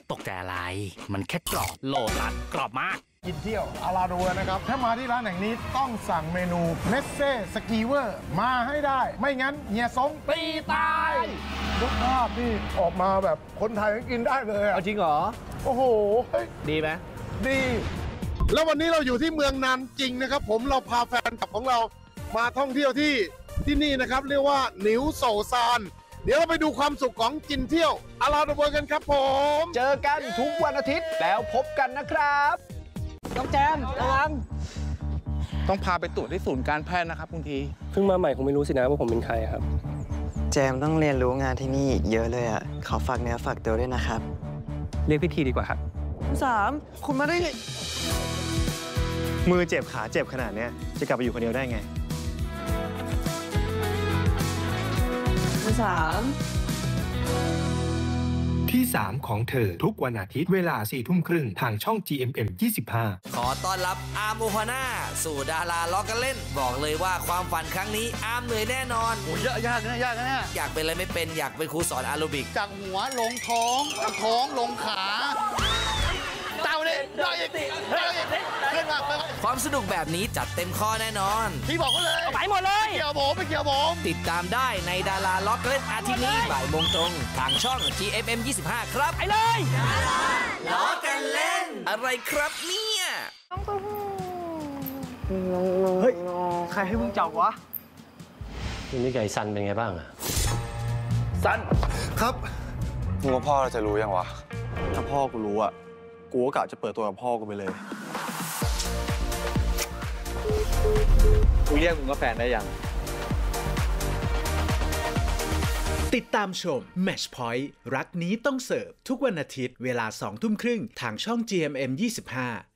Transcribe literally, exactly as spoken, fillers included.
ตกใจอะไรมันแค่กรอบโลตัสกรอบมากกินเที่ยวอาราโดนะครับถ้ามาที่ร้านแห่งนี้ต้องสั่งเมนูเมสเซ่สกีเวอร์มาให้ได้ไม่งั้นเฮียสงตีตายรสชาตินี่ออกมาแบบคนไทยก็กินได้เลยเอาจริงเหรอโอ้โหดีไหมดีแล้ววันนี้เราอยู่ที่เมืองนานจริงนะครับผมเราพาแฟนคลับของเรามาท่องเที่ยวที่ที่นี่นะครับเรียกว่าหนิวโซซานเดี๋ยวเราไปดูความสุขของกินเที่ยวอาราโดเวิร์กันครับผมเจอกันทุกวันอาทิตย์แล้วพบกันนะครับน้องแจมระวังต้องพาไปตรวจที่ศูนย์การแพทย์นะครับคุณทีเพิ่งมาใหม่คงไม่รู้สินะว่าผมเป็นใครครับแจมต้องเรียนรู้งานที่นี่เยอะเลยอ่ะขอฝากเนื้อฝากตัวด้วยนะครับเรียกพี่ทีดีกว่าครับสามคุณมาได้ไงมือเจ็บขาเจ็บขนาดนี้จะกลับไปอยู่คนเดียวได้ไงสามที่สามของเธอทุกวันอาทิตย์เวลาสี่ทุ่มครึ่งทางช่อง จี เอ็ม เอ็ม ยี่สิบห้าขอต้อนรับอาร์มโอฮาน่าสู่ดาราล้อกันเล่นบอกเลยว่าความฝันครั้งนี้อาร์มเหนื่อยแน่นอนโอ้ยยากนะยากนะเนี่ยอยากเป็นอะไรไม่เป็นอยากเป็นครูสอนแอโรบิกจากหัวลงท้องจากท้องลงขาเต้าเลยได้อีกได้อีกขึ้นมาความสนุกแบบนี้จัดเต็มข้อแน่นอนพี่บอกเขาเลยไปหมดเลยเกี่ยวผมไปเกี่ยวผมติดตามได้ในดาราล้อกันเล่นอาทิตย์นี้บ่ายโมงตรงทางช่อง จี เอ็ม เอ็ม ยี่สิบห้าครับไปเลยล้อกันเล่นอะไรครับเนี่ยเฮ้ยใครให้มึงจับวะคุณนี่ไก่ซันเป็นไงบ้างอะซันครับมึงว่าพ่อเราจะรู้ยังวะถ้าพ่อกูรู้อะกูก็กะจะเปิดตัวกับพ่อกูไปเลยกูเรียกมึงว่าแฟนได้ยังติดตามชม Match Point รักนี้ต้องเสิร์ฟทุกวันอาทิตย์เวลาสองทุ่มครึ่งทางช่อง จี เอ็ม เอ็ม ยี่สิบห้า